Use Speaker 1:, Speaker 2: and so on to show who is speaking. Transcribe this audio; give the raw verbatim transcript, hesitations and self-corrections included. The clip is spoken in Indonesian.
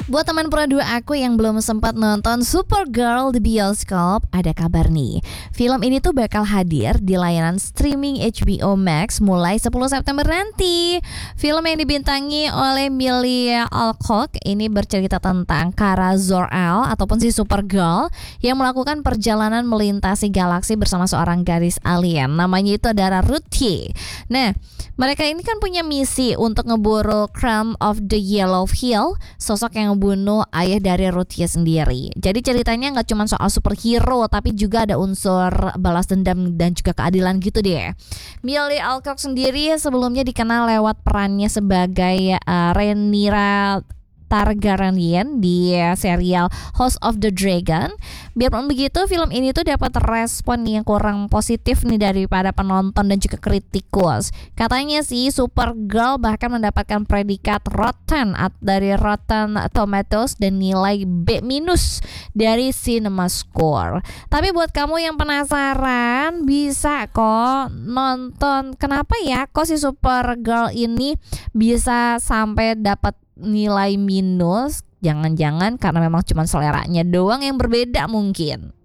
Speaker 1: Buat teman Pro dua aku yang belum sempat nonton Supergirl di bioskop, ada kabar nih. Film ini tuh bakal hadir di layanan streaming H B O Max mulai sepuluh September nanti. Film yang dibintangi oleh Emilia Alcock ini bercerita tentang Kara Zor-El ataupun si Supergirl yang melakukan perjalanan melintasi galaksi bersama seorang gadis alien. Namanya itu adalah Ruthie. Nah, mereka ini kan punya misi untuk ngeburu Crown of the Yellow Hill, sosok yang bunuh ayah dari Ruthie sendiri. Jadi ceritanya nggak cuma soal superhero, tapi juga ada unsur balas dendam dan juga keadilan gitu deh. Emilia Alcock sendiri sebelumnya dikenal lewat perannya sebagai uh, Rhaenyra Targaryen di serial House of the Dragon. Biarpun begitu, film ini tuh dapat respon yang kurang positif nih daripada penonton dan juga kritikus. Katanya sih Supergirl bahkan mendapatkan predikat Rotten dari Rotten Tomatoes dan nilai B minus dari CinemaScore. Tapi buat kamu yang penasaran, bisa kok nonton. Kenapa ya kok si Supergirl ini bisa sampai dapat nilai minus? Jangan-jangan karena memang cuma seleranya doang yang berbeda mungkin.